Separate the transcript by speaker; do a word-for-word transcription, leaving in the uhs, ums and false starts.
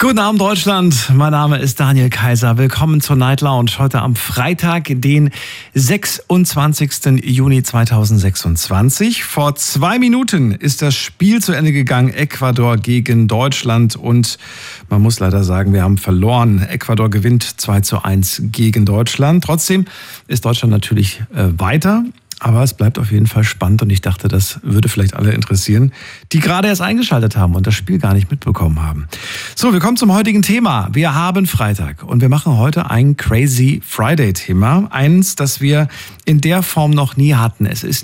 Speaker 1: Guten Abend Deutschland, mein Name ist Daniel Kaiser. Willkommen zur Night Lounge heute am Freitag, den sechsundzwanzigsten Juni zweitausendsechsundzwanzig. Vor zwei Minuten ist das Spiel zu Ende gegangen, Ecuador gegen Deutschland, und man muss leider sagen, wir haben verloren. Ecuador gewinnt zwei zu eins gegen Deutschland. Trotzdem ist Deutschland natürlich äh, weiter. Aber es bleibt auf jeden Fall spannend, und ich dachte, das würde vielleicht alle interessieren, die gerade erst eingeschaltet haben und das Spiel gar nicht mitbekommen haben. So, wir kommen zum heutigen Thema. Wir haben Freitag und wir machen heute ein Crazy Friday Thema. Eins, das wir in der Form noch nie hatten. Es ist